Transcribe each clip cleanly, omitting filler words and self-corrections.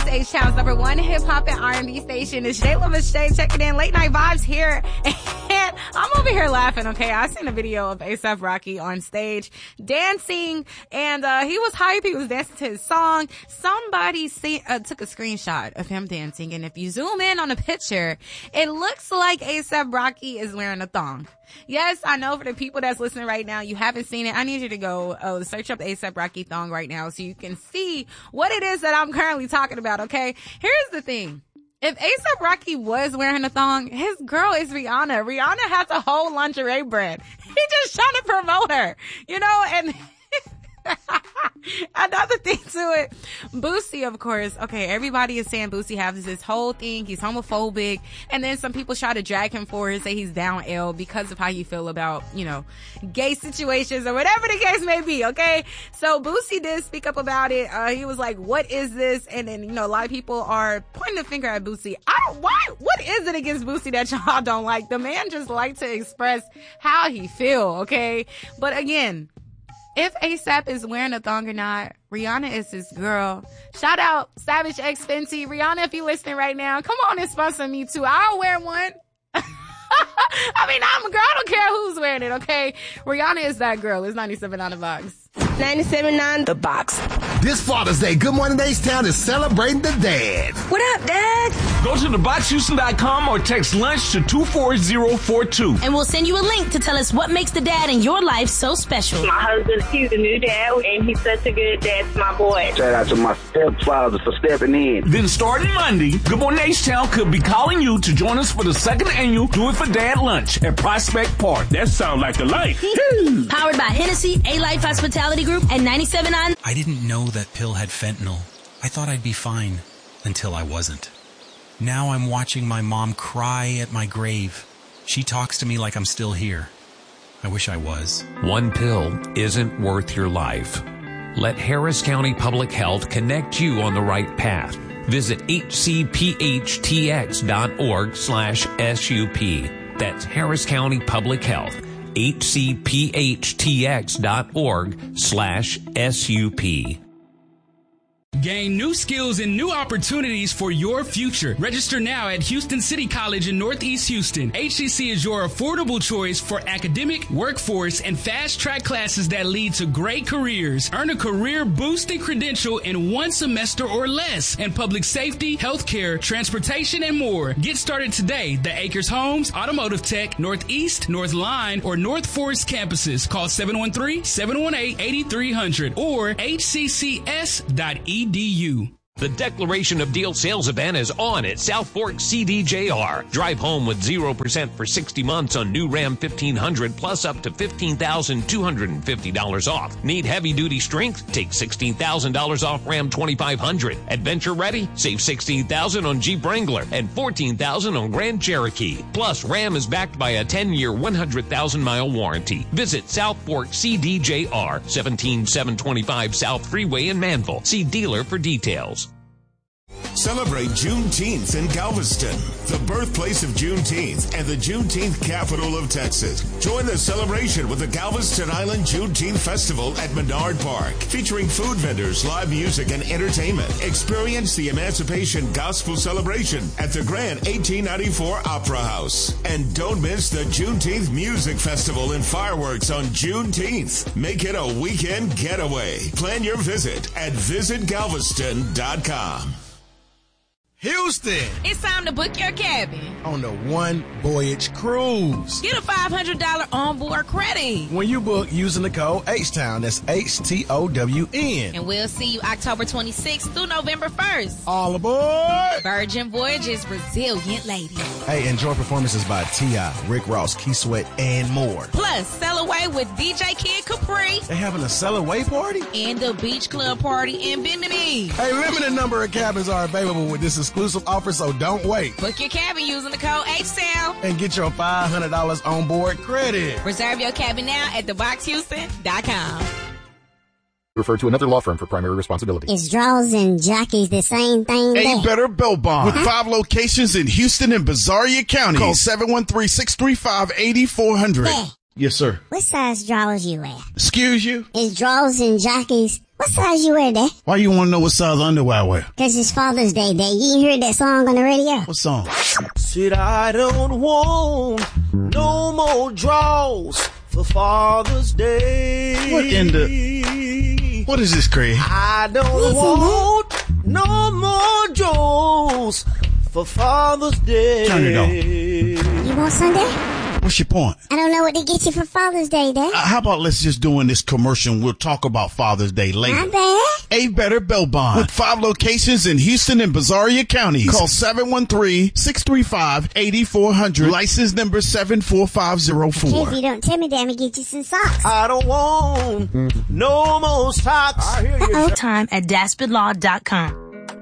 H-Town's #1 hip-hop and R&B station. It's Jayla Veshay checking in. Late Night Vibes here. And I'm over here laughing, okay? I seen a video of A$AP Rocky on stage dancing, and he was hype. He was dancing to his song. Somebody took a screenshot of him dancing, and if you zoom in on the picture, it looks like A$AP Rocky is wearing a thong. Yes, I know for the people that's listening right now, you haven't seen it. I need you to go search up A$AP Rocky thong right now so you can see what it is that I'm currently talking about, okay? Here's the thing. If A$AP Rocky was wearing a thong, his girl is Rihanna. Rihanna has a whole lingerie brand. He just trying to promote her, you know, and another thing to it, Boosie, of course. Okay, everybody is saying Boosie has this whole thing. He's homophobic. And then some people try to drag him for it and say he's down L because of how you feel about, you know, gay situations or whatever the case may be, okay? So Boosie did speak up about it. He was like, what is this? And then, you know, a lot of people are pointing the finger at Boosie. What is it against Boosie that y'all don't like? The man just like to express how he feel, okay? But again, if A$AP is wearing a thong or not, Rihanna is his girl. Shout out Savage X Fenty. Rihanna, if you're listening right now, come on and sponsor me too. I'll wear one. I mean, I'm a girl. I don't care who's wearing it, okay? Rihanna is that girl. It's 97 on the box. 97.9 The Box. This Father's Day, Good Morning H-Town is celebrating the dad. What up, Dad? Go to theboxhouston.com or text lunch to 24042. And we'll send you a link to tell us what makes the dad in your life so special. My husband, he's a new dad, and he's such a good dad to my boy. Shout out to my stepfather for stepping in. Then starting Monday, Good Morning H-Town could be calling you to join us for the second annual Do It for Dad lunch at Prospect Park. That sounds like a life. Powered by Hennessy, A-Life Hospitality Group, and 97.9. I didn't know that pill had fentanyl. I thought I'd be fine until I wasn't. Now I'm watching my mom cry at my grave. She talks to me like I'm still here. I wish I was. One pill isn't worth your life. Let Harris County Public Health connect you on the right path. Visit hcphtx.org/SUP. That's Harris County Public Health. hcphtx.org/SUP. Gain new skills and new opportunities for your future. Register now at Houston City College in Northeast Houston. HCC is your affordable choice for academic, workforce, and fast-track classes that lead to great careers. Earn a career-boosting credential in 1 semester or less in public safety, healthcare, transportation, and more. Get started today. The Acres Homes, Automotive Tech, Northeast, North Line, or North Forest campuses. Call 713-718-8300 or hccs.edu. The Declaration of Deal sales event is on at South Fork CDJR. Drive home with 0% for 60 months on new Ram 1500 plus up to $15,250 off. Need heavy-duty strength? Take $16,000 off Ram 2500. Adventure ready? Save $16,000 on Jeep Wrangler and $14,000 on Grand Cherokee. Plus, Ram is backed by a 10-year, 100,000-mile warranty. Visit South Fork CDJR, 17725 South Freeway in Manville. See dealer for details. Celebrate Juneteenth in Galveston, the birthplace of Juneteenth and the Juneteenth capital of Texas. Join the celebration with the Galveston Island Juneteenth Festival at Menard Park, featuring food vendors, live music, and entertainment. Experience the Emancipation Gospel Celebration at the Grand 1894 Opera House. And don't miss the Juneteenth Music Festival and fireworks on Juneteenth. Make it a weekend getaway. Plan your visit at visitgalveston.com. Houston! It's time to book your cabin on the One Voyage Cruise. Get a $500 onboard credit when you book using the code H-Town. That's HTOWN. And we'll see you October 26th through November 1st. All aboard! Virgin Voyages, resilient ladies. Hey, enjoy performances by T.I., Rick Ross, Key Sweat, and more. Plus, sail away with DJ Kid Capri. They having a sail away party? And the Beach Club party in Bendon Beach. Hey, limited number of cabins are available with this exclusive offer, so don't wait. Book your cabin using the code H-Town and get your $500 on board credit. Reserve your cabin now at theboxhouston.com. Refer to another law firm for primary responsibility. Is draws and jockeys the same thing? A Better Bell Bond. With 5 locations in Houston and Bizarre County. Call 713-635-8400. Yes, sir. What size drawers you wear? Excuse you? Is drawers and jockeys. What size you wear, Dad? Why you want to know what size underwear I wear? 'Cause it's Father's Day, Dad. You ain't heard that song on the radio? What song? Said I don't want no more draws for Father's Day. What in the... What is this, Craig? I don't want no more draws for Father's Day. Turn it on. You want Sunday? What's your point? I don't know what to get you for Father's Day, Dad. How about let's just do in this commercial and we'll talk about Father's Day later. Not bad. A Better Bell Bond. With 5 locations in Houston and Brazoria counties. Call 713-635-8400. License number 74504. Okay, if you don't tell me, Dad, I'm gonna get you some socks. I don't want no more socks. I hear you. Time at DaspidLaw.com.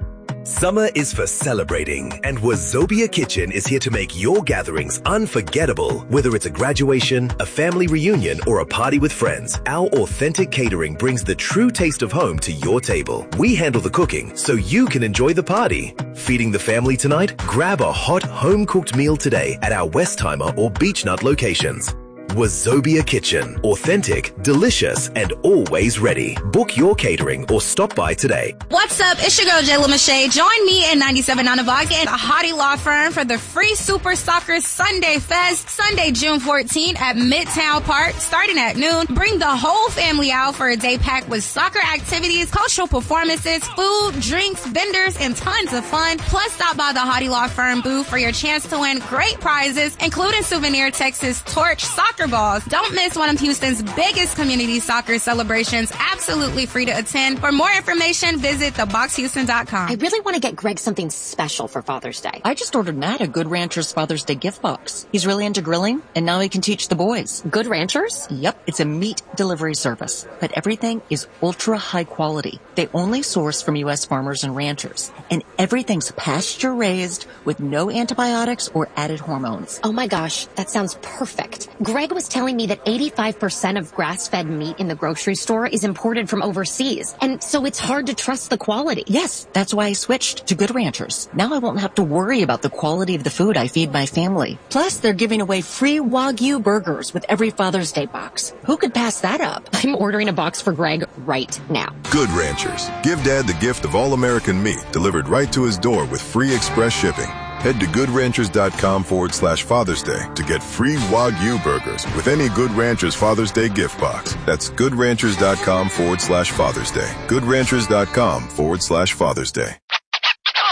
Summer is for celebrating, and Wazobia Kitchen is here to make your gatherings unforgettable. Whether it's a graduation, a family reunion, or a party with friends, our authentic catering brings the true taste of home to your table. We handle the cooking so you can enjoy the party. Feeding the family tonight? Grab a hot, home-cooked meal today at our Westheimer or Beechnut locations. Wazobia Kitchen. Authentic, delicious, and always ready. Book your catering or stop by today. What's up? It's your girl, Jayla Mache. Join me and 97 on the Box and a Hottie Law Firm for the free Super Soccer Sunday Fest, Sunday, June 14 at Midtown Park, starting at noon. Bring the whole family out for a day packed with soccer activities, cultural performances, food, drinks, vendors, and tons of fun. Plus, stop by the Hottie Law Firm booth for your chance to win great prizes, including Souvenir Texas Torch soccer balls. Don't miss one of Houston's biggest community soccer celebrations. Absolutely free to attend. For more information, visit theboxhouston.com. I really want to get Greg something special for Father's Day. I just ordered Matt a Good Ranchers Father's Day gift box. He's really into grilling, and now he can teach the boys. Good Ranchers? Yep, it's a meat delivery service, but everything is ultra high quality. They only source from U.S. farmers and ranchers, and everything's pasture raised with no antibiotics or added hormones. Oh my gosh, that sounds perfect. Greg was telling me that 85% of grass-fed meat in the grocery store is imported from overseas, and so it's hard to trust the quality. Yes, that's why I switched to Good Ranchers. Now I won't have to worry about the quality of the food I feed my family. Plus, they're giving away free Wagyu burgers with every Father's Day box. Who could pass that up? I'm ordering a box for Greg right now. Good Ranchers. Give Dad the gift of all-American meat delivered right to his door with free express shipping. Head to goodranchers.com/Father's Day to get free Wagyu burgers with any Good Ranchers Father's Day gift box. That's goodranchers.com/Father's Day. Goodranchers.com/Father's Day.